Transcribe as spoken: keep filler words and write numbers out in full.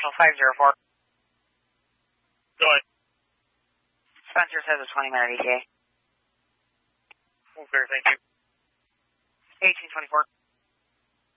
Marshall five zero four. Go ahead. Spencer says a twenty minute E T A. Okay, thank you. eighteen twenty-four.